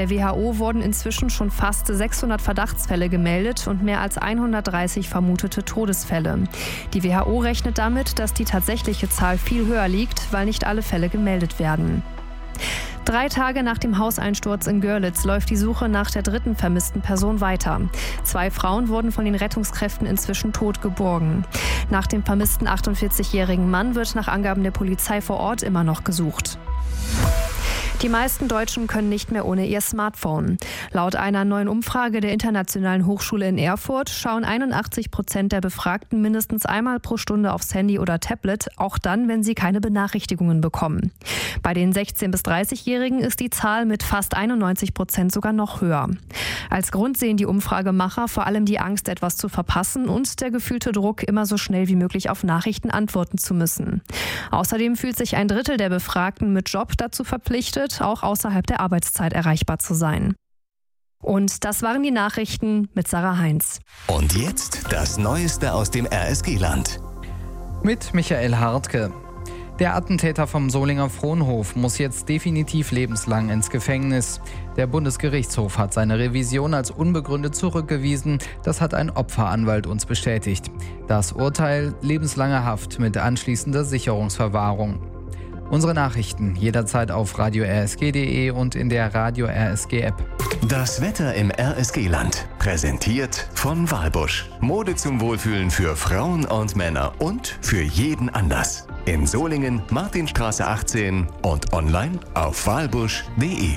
Der WHO wurden inzwischen schon fast 600 Verdachtsfälle gemeldet und mehr als 130 vermutete Todesfälle. Die WHO rechnet damit, dass die tatsächliche Zahl viel höher liegt, weil nicht alle Fälle gemeldet werden. 3 Tage nach dem Hauseinsturz in Görlitz läuft die Suche nach der dritten vermissten Person weiter. 2 Frauen wurden von den Rettungskräften inzwischen tot geborgen. Nach dem vermissten 48-jährigen Mann wird nach Angaben der Polizei vor Ort immer noch gesucht. Die meisten Deutschen können nicht mehr ohne ihr Smartphone. Laut einer neuen Umfrage der Internationalen Hochschule in Erfurt schauen 81% der Befragten mindestens einmal pro Stunde aufs Handy oder Tablet, auch dann, wenn sie keine Benachrichtigungen bekommen. Bei den 16- bis 30-Jährigen ist die Zahl mit fast 91% sogar noch höher. Als Grund sehen die Umfragemacher vor allem die Angst, etwas zu verpassen und der gefühlte Druck, immer so schnell wie möglich auf Nachrichten antworten zu müssen. Außerdem fühlt sich 1/3 der Befragten mit Job dazu verpflichtet, auch außerhalb der Arbeitszeit erreichbar zu sein. Und das waren die Nachrichten mit Sarah Heinz. Und jetzt das Neueste aus dem RSG-Land. Mit Michael Hartke. Der Attentäter vom Solinger Frohnhof muss jetzt definitiv lebenslang ins Gefängnis. Der Bundesgerichtshof hat seine Revision als unbegründet zurückgewiesen. Das hat ein Opferanwalt uns bestätigt. Das Urteil: lebenslange Haft mit anschließender Sicherungsverwahrung. Unsere Nachrichten jederzeit auf radio-rsg.de und in der Radio RSG App. Das Wetter im RSG-Land. Präsentiert von Walbusch. Mode zum Wohlfühlen für Frauen und Männer und für jeden Anlass. In Solingen, Martinstraße 18 und online auf walbusch.de.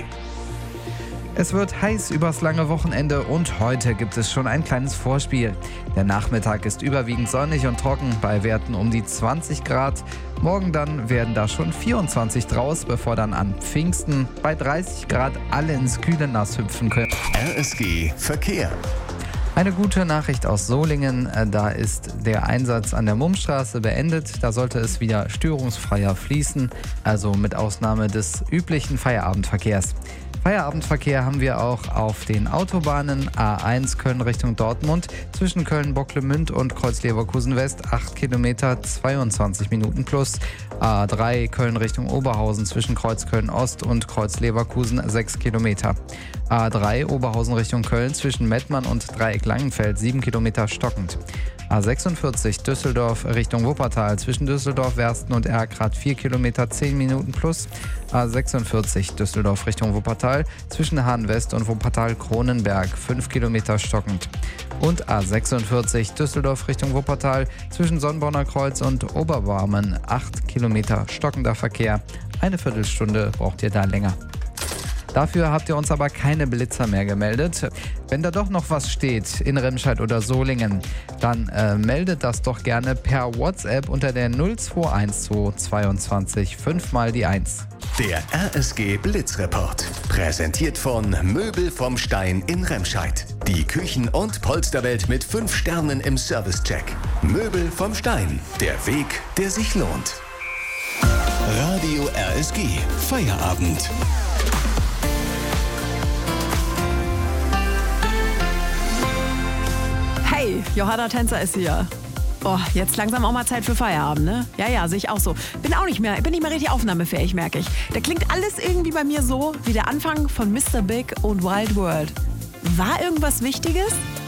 Es wird heiß übers lange Wochenende und heute gibt es schon ein kleines Vorspiel. Der Nachmittag ist überwiegend sonnig und trocken bei Werten um die 20 Grad. Morgen dann werden da schon 24 draus, bevor dann an Pfingsten bei 30 Grad alle ins kühle Nass hüpfen können. RSG Verkehr. Eine gute Nachricht aus Solingen, da ist der Einsatz an der Mummstraße beendet. Da sollte es wieder störungsfreier fließen, also mit Ausnahme des üblichen Feierabendverkehrs. Feierabendverkehr haben wir auch auf den Autobahnen A1 Köln Richtung Dortmund zwischen Köln-Bocklemünd und Kreuz-Leverkusen West 8 Kilometer 22 Minuten plus. A3 Köln Richtung Oberhausen zwischen Kreuz-Köln Ost und Kreuz-Leverkusen 6 Kilometer. A3 Oberhausen Richtung Köln zwischen Mettmann und Dreieck Langenfeld 7 Kilometer stockend. A46 Düsseldorf Richtung Wuppertal zwischen Düsseldorf-Wersten und Erkrath 4 Kilometer 10 Minuten plus. A46 Düsseldorf Richtung Wuppertal zwischen Hahn-West und Wuppertal-Kronenberg 5 Kilometer stockend. Und A46 Düsseldorf Richtung Wuppertal zwischen Sonnborner Kreuz und Oberbarmen 8 Kilometer stockender Verkehr. Eine Viertelstunde braucht ihr da länger. Dafür habt ihr uns aber keine Blitzer mehr gemeldet. Wenn da doch noch was steht in Remscheid oder Solingen, dann meldet das doch gerne per WhatsApp unter der 0212 22 5 mal die 1. Der RSG Blitzreport. Präsentiert von Möbel vom Stein in Remscheid. Die Küchen- und Polsterwelt mit 5 Sternen im Servicecheck. Möbel vom Stein. Der Weg, der sich lohnt. Radio RSG. Feierabend. Hey, Johanna Tänzer ist hier. Oh, jetzt langsam auch mal Zeit für Feierabend, ne? Ja, sehe ich auch so. Bin nicht mehr richtig aufnahmefähig, merke ich. Da klingt alles irgendwie bei mir so wie der Anfang von Mr. Big und Wild World. War irgendwas Wichtiges?